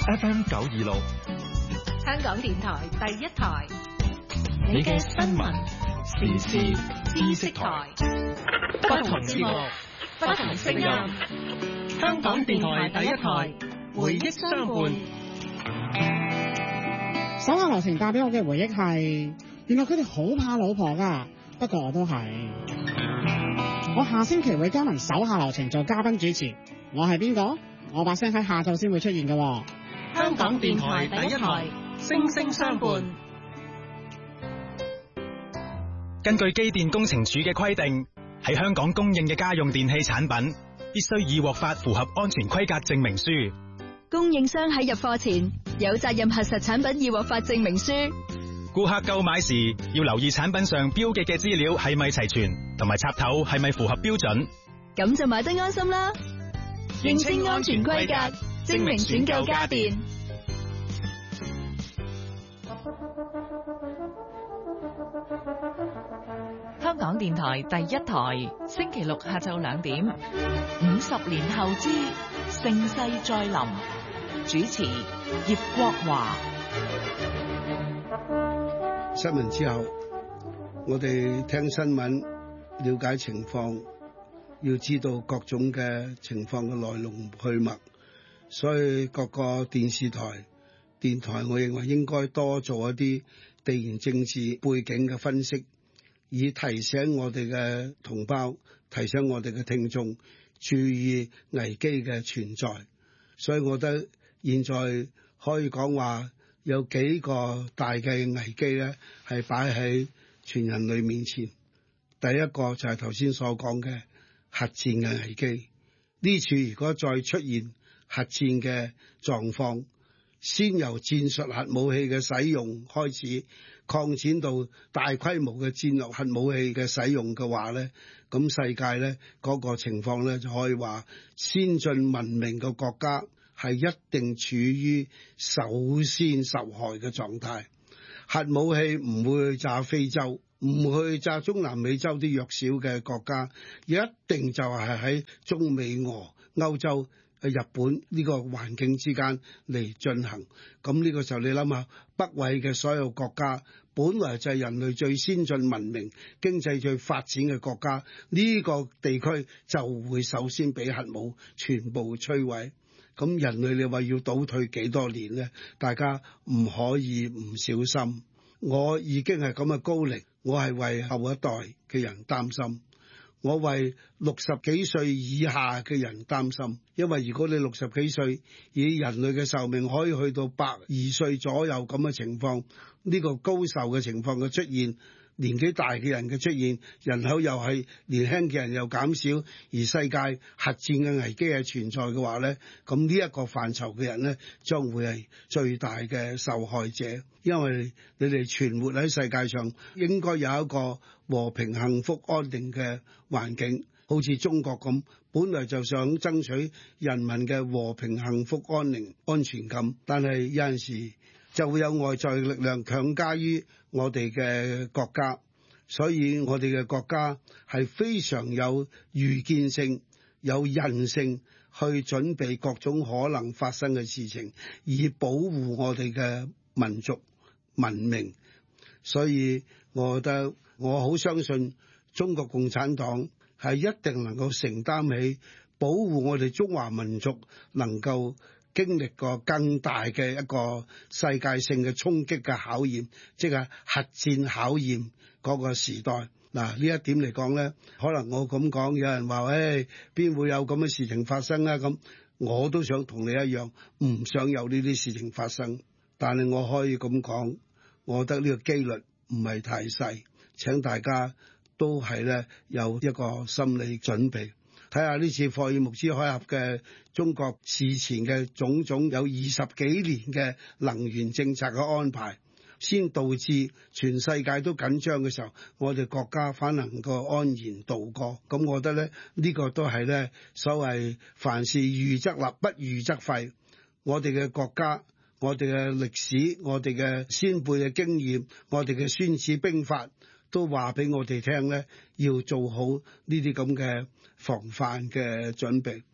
FM 926， 香港電台第一台， 你嘅新聞時事知識台，不同節目，不同聲音，香港電台第一台，回憶相伴。 手下留情帶俾我嘅回憶係，原來佢哋好怕老婆㗎，不過我都係。我下星期會加盟手下留情做嘉賓主持，我係邊個？我把聲喺下晝先會出現嘅。 香港電台第一台，聲聲相伴。 根據機電工程署嘅規定，喺香港供應嘅家用電器產品必須已獲發符合安全規格證明書。 供應商喺入貨前有責任核實產品已獲發證明書。 顧客購買時要留意產品上標記嘅資料係咪齊全，同埋插頭係咪符合標準， 咁就買得安心啦。認清安全規格，證明選購家電。 香港電台第一台，星期六下晝2點，50年後之盛世再臨，主持葉國華。 新聞之後，我哋聽新聞，了解情況，要知道各種嘅情況嘅來龍去脈，所以各個電視台、電台，我認為應該多做一啲地緣政治背景嘅分析，以提醒我哋嘅同胞，提醒我哋嘅聽眾注意危機嘅存在。所以我覺得現在可以講話有幾個大嘅危機咧，係擺喺全人類面前。第一個就係頭先所講嘅核戰嘅危機。呢處如果再出現核戰嘅狀況，先由戰術核武器嘅使用開始，擴展到大規模嘅戰略核武器嘅使用嘅話咧，咁世界咧嗰個情況咧就可以話先進文明嘅國家係一定處於首先受害嘅狀態。核武器唔會去炸非洲，唔去炸中南美洲啲弱小嘅國家，一定就係喺中美俄、歐洲、日本呢個環境之間嚟進行。咁呢個時候你諗下，北緯嘅所有國家本來就係人類最先進文明、經濟最發展嘅國家，呢個地區就會首先俾核武全部摧毀。咁人類你話要倒退幾多年呢？大家唔可以唔小心。我已經係咁嘅高齡，我係為後一代嘅人擔心，我為60幾歲以下嘅人擔心。因為如果你60幾歲，以人類嘅壽命可以去到102歲左右咁嘅情況，呢個高壽嘅情況嘅出現，年紀大嘅人嘅出現，人口又係年輕嘅人又減少，而世界核戰嘅危機係存在嘅話呢，咁呢一個範疇嘅人呢，將會係最大嘅受害者。因為你哋存活喺世界上，應該有一個和平、幸福、安定嘅環境。好似中國咁，本來就想爭取人民嘅和平、幸福、安寧、安全感，但係有陣時就會有外在力量強加於我哋嘅國家，所以我哋嘅國家係非常有預見性、有韌性去準備各種可能發生嘅事情，以保護我哋嘅民族文明。所以我覺得我好相信中國共產黨係一定能夠承擔起保護我哋中華民族能夠經歷過更大嘅一個世界性嘅衝擊嘅考驗，即係核戰考驗嗰個時代。嗱，呢一點嚟講呢，可能我咁講，有人話邊會有咁嘅事情發生啊？咁我都想同你一樣，唔想有呢啲事情發生。但係我可以咁講，我覺得呢個機率唔係太細，請大家都係咧有一個心理準備。睇下呢次霍爾木茲海峽嘅中國事前嘅種種有20幾年嘅能源政策嘅安排，先導致全世界都緊張嘅時候，我哋國家反能夠安然度過。咁我覺得咧，呢個都係咧所謂凡事預則立，不預則廢。我哋嘅國家、我哋嘅歷史、我哋嘅先輩嘅經驗、我哋嘅孫子兵法都話俾我哋聽咧，要做好呢啲咁嘅防範嘅準備。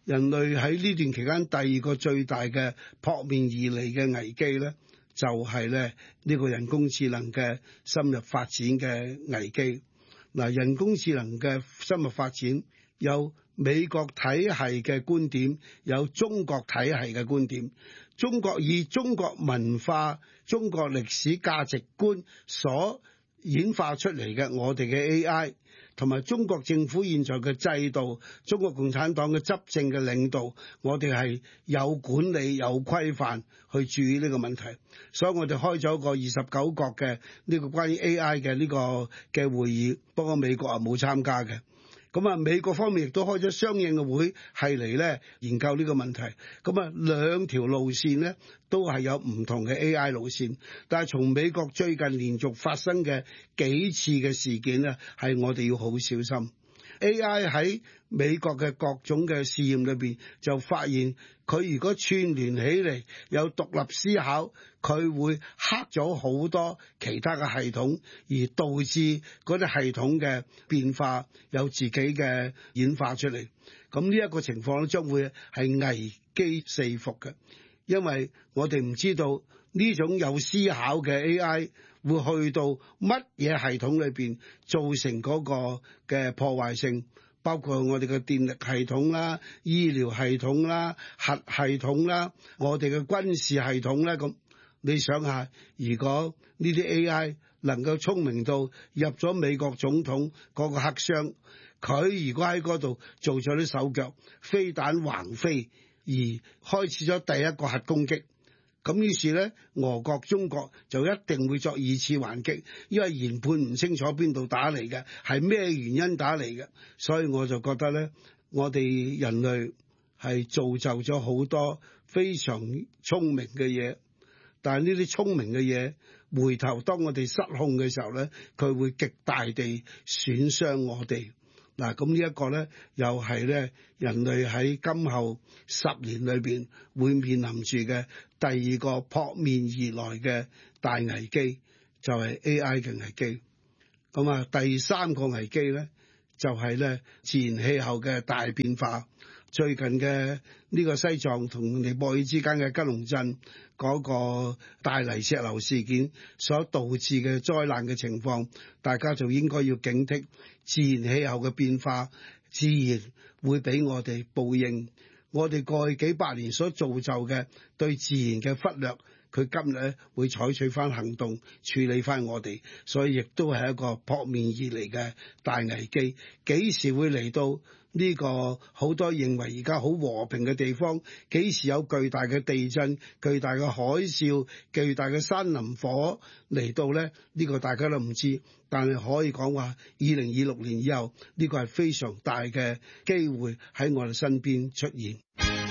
人類喺呢段期間第二個最大嘅撲面而嚟嘅危機咧，就係咧呢個人工智能嘅深入發展嘅危機。嗱，人工智能嘅深入發展有美國體系嘅觀點，有中國體系嘅觀點。中國以中國文化、中國歷史價值觀所演化出嚟嘅我哋嘅 AI，同埋中國政府現在嘅制度，中國共產黨嘅執政嘅領導，我哋係有管理有規範去注意呢個問題。所以我哋開咗個29國嘅呢個關於 AI 嘅呢個嘅會議，不過美國啊冇參加嘅。咁啊，美國方面亦都開咗相應嘅會，係嚟咧研究呢個問題。咁啊，兩條路線咧都係有唔同嘅 AI 路線，但係從美國最近連續發生嘅幾次嘅事件咧，係我哋要好小心。AI 喺美國嘅各種嘅試驗裏邊就發現，佢如果串聯起嚟有獨立思考，佢會黑咗好多其他嘅系統，而導致嗰啲系統嘅變化有自己嘅演化出嚟。咁呢一個情況咧，將會係危機四伏嘅，因為我哋唔知道呢種有思考嘅 AI 會去到乜嘢系統裏邊造成嗰個嘅破壞性，包括我哋嘅電力系統啦、醫療系統啦、核系統啦、我哋嘅軍事系統咧。咁你想下，如果呢啲 AI 能夠聰明到入咗美國總統嗰個黑箱，佢如果喺嗰度做咗啲手腳，飛彈橫飛而開始咗第一個核攻擊，咁於是咧，俄國、中國就一定會作二次還擊，因為研判唔清楚邊度打嚟嘅，係咩原因打嚟嘅。所以我就覺得咧，我哋人類係造就咗好多非常聰明嘅嘢，但係呢啲聰明嘅嘢，回頭當我哋失控嘅時候咧，佢會極大地損傷我哋。嗱，咁呢一個咧，又係咧人類喺今後10年裏邊會面臨住嘅第二個撲面而來嘅大危機，就係 AI 嘅危機。咁啊，第三個危機咧，就係咧自然氣候嘅大變化。最近嘅呢個西藏同尼泊爾之間嘅吉隆鎮嗰個大泥石流事件所導致嘅災難嘅情況，大家就應該要警惕自然氣候嘅變化，自然會俾我哋報應。我哋過去幾百年所造就嘅對自然嘅忽略，佢今日咧會採取翻行動處理翻我哋，所以亦都係一個撲面而嚟嘅大危機。幾時會嚟到呢個好多認為而家好和平嘅地方？幾時有巨大嘅地震、巨大嘅海嘯、巨大嘅山林火嚟到呢？呢個大家都唔知，但係可以講話2026年以後，呢個係非常大嘅機會喺我哋身邊出現。